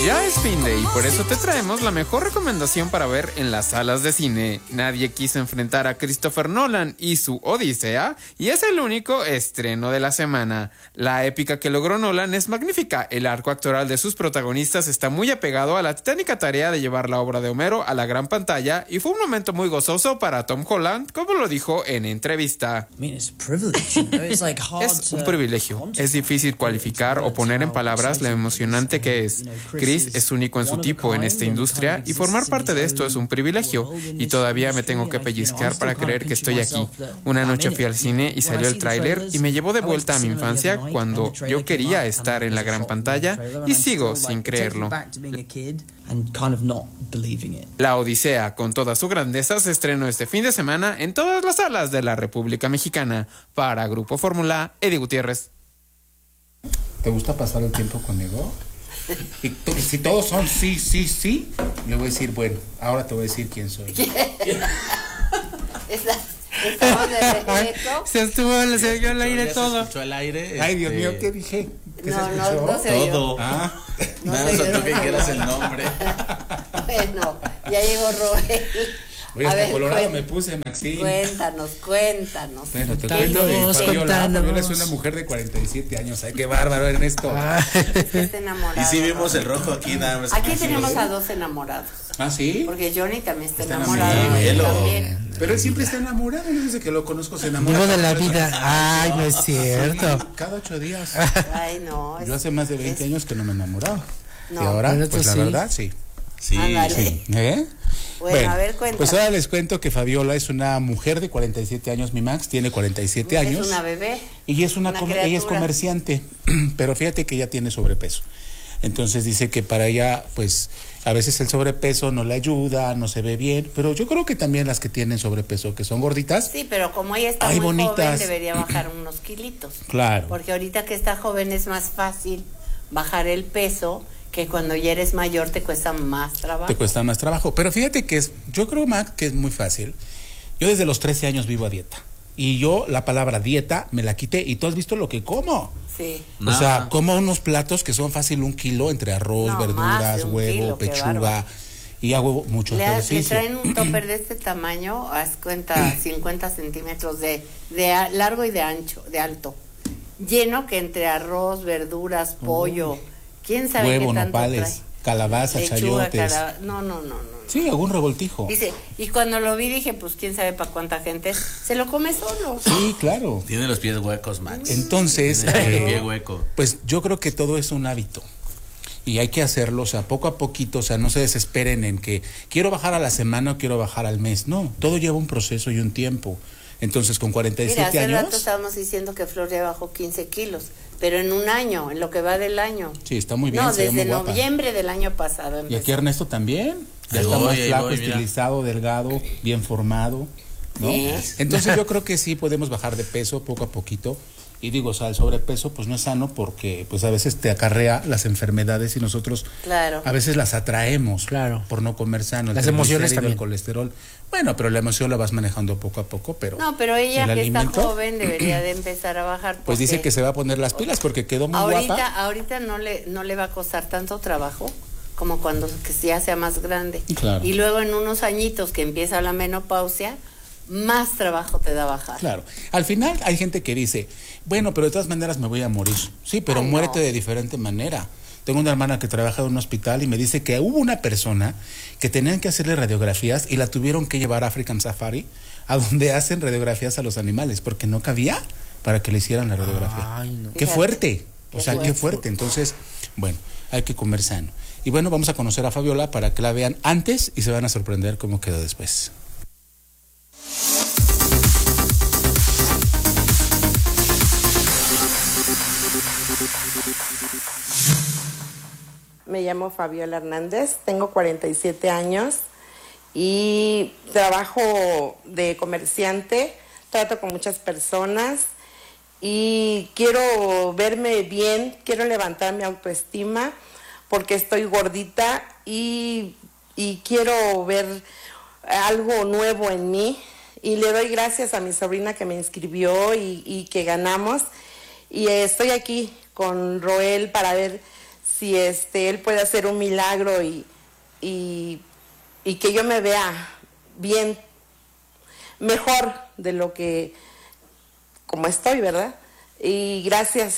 Ya es fin de y por eso te traemos la mejor recomendación para ver en las salas de cine. Nadie quiso enfrentar a Christopher Nolan y su Odisea, y es el único estreno de la semana. La épica que logró Nolan es magnífica. El arco actoral de sus protagonistas está muy apegado a la titánica tarea de llevar la obra de Homero a la gran pantalla, y fue un momento muy gozoso para Tom Holland, como lo dijo en entrevista. Es un privilegio. Es difícil cualificar o poner en palabras lo emocionante que es. Chris es único en su tipo en esta industria y formar parte de esto es un privilegio, y todavía me tengo que pellizcar para creer que estoy aquí. Una noche fui al cine y salió el tráiler y me llevó de vuelta a mi infancia cuando yo quería estar en la gran pantalla y sigo sin creerlo. La Odisea, con toda su grandeza, se estrenó este fin de semana en todas las salas de la República Mexicana. Para Grupo Fórmula, Eddie Gutiérrez. ¿Te gusta pasar el tiempo conmigo? Y si todos son sí, sí, sí, le voy a decir, bueno, ahora te voy a decir quién soy. ¿Estamos de regreso? Se dio al aire todo. ¿Se escuchó al aire? Ay, Dios mío, ¿qué dije? ¿Qué No, se escuchó? no se oyó. Todo. Nada más faltó que quieras el nombre. Bueno, ya llegó Roel. Oye, hasta colorado me puse, Maxine. Cuéntanos. Bueno, te cuento de Fabiola. Fabiola es una mujer de 47 años. Ay, qué bárbaro, Ernesto. Es que está enamorado. Y sí vimos el rojo aquí, nada más. Aquí tenemos a dos enamorados. ¿Ah, sí? Porque Johnny también está enamorado. enamorado. También. Pero él siempre está enamorado. Desde que lo conozco se enamora. Vivo de la vida. Ay, no es cierto. Sí, cada 8 días. Ay, no. Yo hace más de 20 años que no me enamoraba. No. Y ahora, Bueno, pues la sí. verdad, sí. Sí. Ándale. Sí. Bueno, a ver, cuéntame. Pues ahora les cuento que Fabiola es una mujer de 47 años, mi Max, tiene 47 años. Es una bebé. Y es ella es criatura. comerciante, pero fíjate que ella tiene sobrepeso. Entonces dice que para ella, pues, a veces el sobrepeso no le ayuda, no se ve bien, pero yo creo que también las que tienen sobrepeso, que son gorditas. Sí, pero como ella está Ay, muy bonitas. joven, debería bajar unos kilitos. Claro. Porque ahorita que está joven es más fácil bajar el peso, que cuando ya eres mayor te cuesta más trabajo. Te cuesta más trabajo. Pero fíjate que yo creo, Max, que es muy fácil. Yo desde los 13 años vivo a dieta. Y yo la palabra dieta me la quité. Y tú has visto lo que como. Sí. O sea, como unos platos que son fácil 1 kilo entre arroz, No, más verduras, de 1 huevo, kilo, qué pechuga. bárbaro. Y hago mucho Le ejercicio. traen un topper de este tamaño, haz cuenta, 50 centímetros de largo y de ancho, de alto. Lleno que entre arroz, verduras, pollo, quién sabe Huevo, qué tanto nopales, trae. calabaza, Lechuga, chayotes. No. Sí, algún revoltijo. Dice, y cuando lo vi dije, pues quién sabe para cuánta gente es. Se lo come solo. Sí, claro. Tiene los pies huecos, Max. Entonces, Tiene el pie hueco. pues yo creo que todo es un hábito. Y hay que hacerlo, o sea, poco a poquito, o sea, no se desesperen en que quiero bajar a la semana o quiero bajar al mes. No, todo lleva un proceso y un tiempo. Entonces, con 47 Mira, hace años... rato estábamos diciendo que Flor ya bajó 15 kilos, pero en un año, en lo que va del año. Sí, está muy bien. No, se ve desde muy guapa. noviembre del año pasado Y empezó. aquí Ernesto también. Ya Ahí está voy, más ahí flaco, voy, mira. estilizado, delgado, bien formado, ¿no? Sí. Entonces yo creo que sí podemos bajar de peso poco a poquito. Y digo, o sea, el sobrepeso pues no es sano porque pues a veces te acarrea las enfermedades y nosotros Claro. a veces las atraemos, Claro. por no comer sano. El Las emociones triglicérido, también. el colesterol. Bueno, pero la emoción la vas manejando poco a poco, pero No, pero ella el que está alimento, joven debería de empezar a bajar. pues dice porque que se va a poner las pilas porque quedó muy guapa. ahorita no le va a costar tanto trabajo como cuando que ya sea más grande. Claro. Y luego en unos añitos que empieza la menopausia, más trabajo te da bajar. Claro. Al final hay gente que dice, bueno, pero de todas maneras me voy a morir. Sí, pero Ay, muérete no. de diferente manera. Tengo una hermana que trabaja en un hospital y me dice que hubo una persona que tenían que hacerle radiografías y la tuvieron que llevar a African Safari, a donde hacen radiografías a los animales, porque no cabía para que le hicieran la radiografía. Ay, no. Qué Fíjate, fuerte. O qué sea, qué fuerte. fuerte. Entonces, bueno, hay que comer sano. Y bueno, vamos a conocer a Fabiola para que la vean antes y se van a sorprender cómo quedó después. Me llamo Fabiola Hernández, tengo 47 años y trabajo de comerciante, trato con muchas personas y quiero verme bien, quiero levantar mi autoestima porque estoy gordita y quiero ver algo nuevo en mí y le doy gracias a mi sobrina que me inscribió y que ganamos y estoy aquí con Roel para ver si él puede hacer un milagro y que yo me vea bien, mejor de lo que como estoy, ¿verdad? Y gracias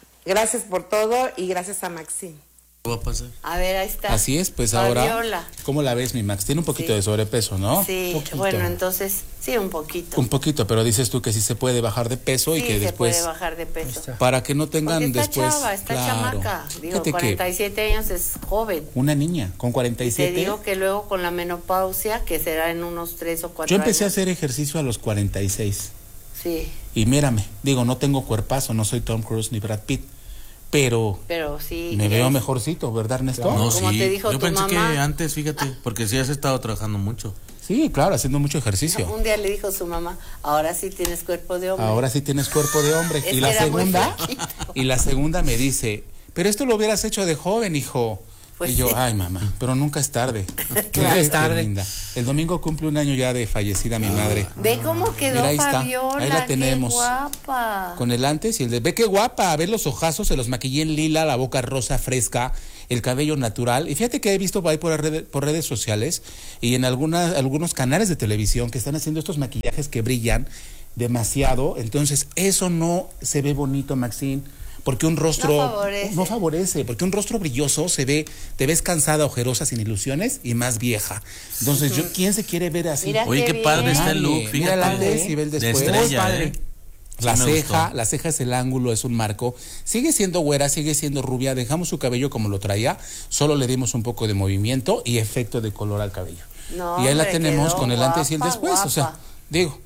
por todo y gracias a Maxine. ¿Qué va a pasar? A ver, ahí está. Así es, pues ahora, Fabiola. ¿cómo la ves, mi Max? Tiene un poquito de sobrepeso, ¿no? Sí, Poquito. bueno, entonces, sí, un poquito. Un poquito, pero dices tú que sí se puede bajar de peso y Sí, que se después, puede bajar de peso. para que no tengan Porque está después, chava, está claro. chamaca. Digo, Fíjate que 47 años es joven. una niña con Te 47. digo que luego con la menopausia, que será en unos 3 o 4 Yo empecé a años. hacer ejercicio a los 46 Sí, y mírame, digo, no tengo cuerpazo, no soy Tom Cruise ni Brad Pitt, pero pero sí. me veo es- mejorcito, ¿verdad, Ernesto? No, Como sí. te dijo Yo tu pensé mamá. que antes, fíjate, porque sí has estado trabajando mucho. Sí, claro, haciendo mucho ejercicio. Un día le dijo su mamá, ahora sí tienes cuerpo de hombre. Ahora sí tienes cuerpo de hombre. Es Y la que era muy segunda, flaquito. y la segunda me dice, pero esto lo hubieras hecho de joven, hijo. Pues y yo, sí. ay, mamá, pero nunca es tarde. Nunca es Qué tarde. linda. El domingo cumple un año ya de fallecida mi madre. Ve cómo quedó Mira, ahí está. Fabiola, Ahí la tenemos. qué guapa. Con el antes y el de, ve qué guapa, ve los ojazos, se los maquillé en lila, la boca rosa fresca, el cabello natural. Y fíjate que he visto por ahí por redes sociales y en algunos canales de televisión que están haciendo estos maquillajes que brillan demasiado. Entonces, eso no se ve bonito, Maxine. Porque un rostro No favorece. porque un rostro brilloso te ves cansada, ojerosa, sin ilusiones y más vieja. Entonces, ¿quién se quiere ver así? Mira Oye, qué qué padre bien. está el look, Nadie. fíjate. Mira el antes y ve el De después. estrella, Muy padre. ¿eh? La Sí me ceja, gustó. la ceja es el ángulo, es un marco. Sigue siendo güera, sigue siendo rubia. Dejamos su cabello como lo traía. Solo le dimos un poco de movimiento y efecto de color al cabello. No, y ahí la hombre, tenemos quedó con el antes y el guapa, después. O sea, guapa. digo,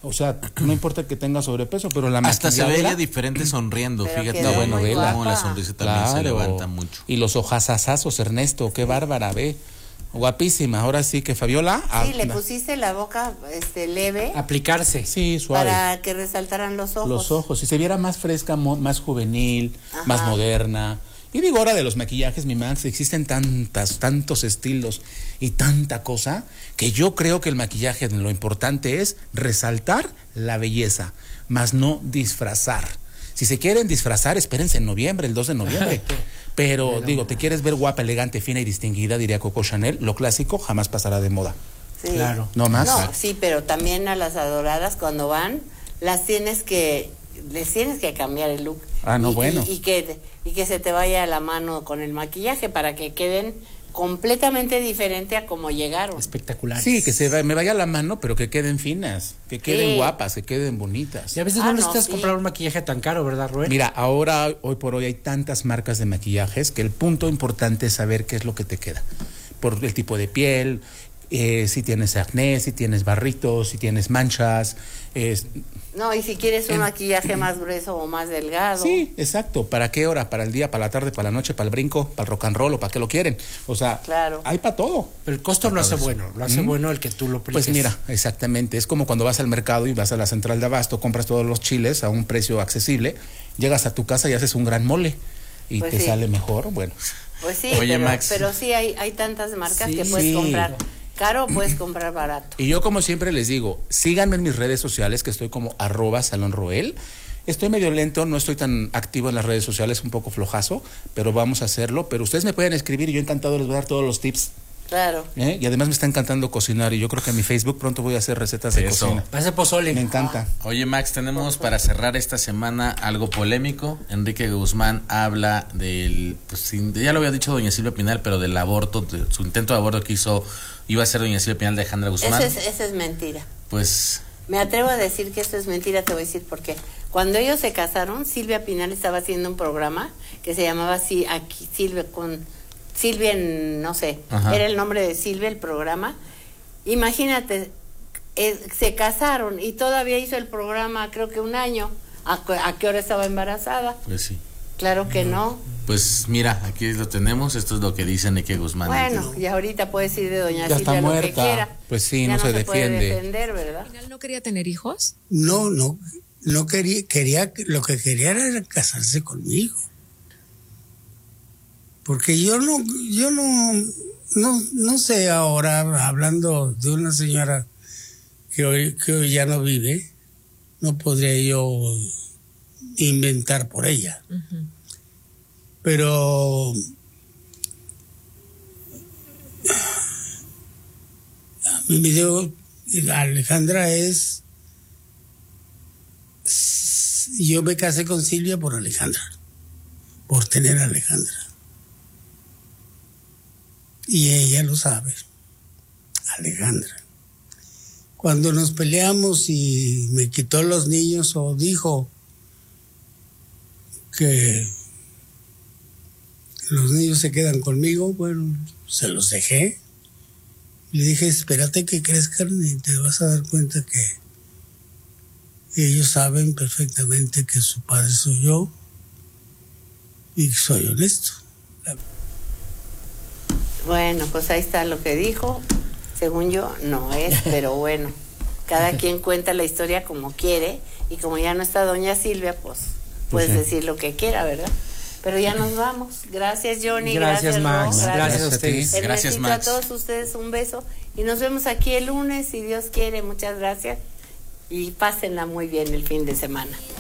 no importa que tenga sobrepeso, pero la Hasta se ve maquilladora- ella diferente sonriendo, Pero fíjate. quedó muy Como guapa. la sonrisa también se levanta mucho. Y los ojazazazos, Ernesto, qué bárbara, ve. Guapísima. Ahora sí que Fabiola. Sí, le pusiste la boca leve Aplicarse. Sí, suave. para que resaltaran los ojos. Los ojos, si se viera más fresca, más juvenil, Ajá. más moderna. Y digo, ahora de los maquillajes, mi Max, existen tantos estilos y tanta cosa, que yo creo que el maquillaje lo importante es resaltar la belleza, más no disfrazar. Si se quieren disfrazar, espérense en noviembre, el 2 de noviembre. Pero digo, te quieres ver guapa, elegante, fina y distinguida, diría Coco Chanel, lo clásico jamás pasará de moda. Sí. Claro. No más. No, sí, pero también a las adoradas cuando van, les tienes que cambiar el look. Ah, no, bueno. Y que se te vaya la mano con el maquillaje para que queden completamente diferente a como llegaron. Espectaculares. Sí, que me vaya la mano, pero que queden finas, que queden Sí. guapas, que queden bonitas. Y a veces Ah, no no, necesitas sí. comprar un maquillaje tan caro, ¿verdad, Rubén? Mira, hoy por hoy hay tantas marcas de maquillajes que el punto importante es saber qué es lo que te queda. Por el tipo de piel, si tienes acné, si tienes barritos, si tienes manchas. No, y si quieres un maquillaje más grueso o más delgado. Sí, exacto. ¿Para qué hora? ¿Para el día, para la tarde, para la noche, para el brinco, para el rock and roll o para qué lo quieren? O sea, Claro. hay para todo. Pero el costo lo hace bueno. Lo hace bueno el que tú lo apliques. Pues mira, exactamente. Es como cuando vas al mercado y vas a la central de abasto, compras todos los chiles a un precio accesible, llegas a tu casa y haces un gran mole y Pues te sí. sale mejor. Bueno, Pues sí, Oye, Max. pero sí hay tantas marcas Sí. que puedes comprar caro o puedes comprar barato. y yo como siempre les digo, síganme en mis redes sociales, que estoy como @salonroel. Estoy medio lento, no estoy tan activo en las redes sociales, un poco flojazo, pero vamos a hacerlo. Pero ustedes me pueden escribir y yo encantado les voy a dar todos los tips. Claro. Y además me está encantando cocinar y yo creo que en mi Facebook pronto voy a hacer recetas de Eso. cocina. Hace pozole. Me encanta. Oye, Max, tenemos para cerrar esta semana algo polémico. Enrique Guzmán habla del, pues, ya lo había dicho doña Silvia Pinal, pero del aborto, de su intento de aborto que iba a ser doña Silvia Pinal de Alejandra Guzmán. Esa es mentira. Pues, Me atrevo a decir que esto es mentira, te voy a decir por qué. Cuando ellos se casaron, Silvia Pinal estaba haciendo un programa que se llamaba Silvia, no sé, Ajá. era el nombre de Silvia el programa. Imagínate, se casaron y todavía hizo el programa creo que un año. ¿A qué hora estaba embarazada? pues sí. Claro que no. Pues mira, aquí lo tenemos. Esto es lo que dice Enrique Guzmán. Bueno, y ahorita puede decir de doña Ya está Silvia lo que muerta. quiera. Pues sí, Ya no se puede defiende. defender, ¿verdad? ¿Al final no quería tener hijos? No quería, lo que quería era casarse conmigo. Porque yo no sé ahora, hablando de una señora que hoy ya no vive, no podría yo inventar por ella. Pero mí me dio, Alejandra yo me casé con Silvia por Alejandra, por tener a Alejandra. Y ella lo sabe, Alejandra. Cuando nos peleamos y me quitó los niños o dijo que los niños se quedan conmigo, bueno, se los dejé. Le dije, espérate que crezcan y te vas a dar cuenta que ellos saben perfectamente que su padre soy yo y soy honesto. Bueno, pues ahí está lo que dijo. Según yo, no es, pero bueno, cada quien cuenta la historia como quiere, y como ya no está doña Silvia, pues puedes decir lo que quiera, ¿verdad? Pero ya nos vamos. Gracias, Johnny. Gracias, Max. Ro, Gracias a ustedes. Gracias, Max. A todos ustedes un beso y nos vemos aquí el lunes, si Dios quiere. Muchas gracias y pásenla muy bien el fin de semana.